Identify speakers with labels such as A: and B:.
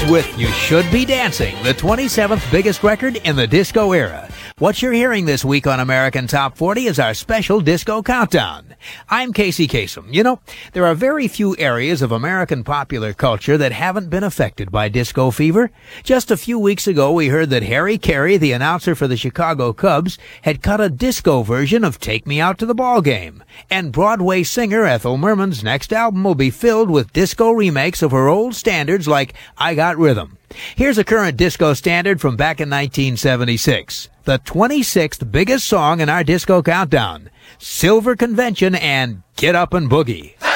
A: with You Should Be Dancing, the 27th biggest record in the disco era. What you're hearing this week on American Top 40 is our special disco countdown. I'm Casey Kasem. You know, there are very few areas of American popular culture that haven't been affected by disco fever. Just a few weeks ago, we heard that Harry Carey, the announcer for the Chicago Cubs, had cut a disco version of Take Me Out to the Ball Game. And Broadway singer Ethel Merman's next album will be filled with disco remakes of her old standards like I Got Rhythm. Here's a current disco standard from back in 1976. The 26th biggest song in our disco countdown, Silver Convention and Get Up and Boogie.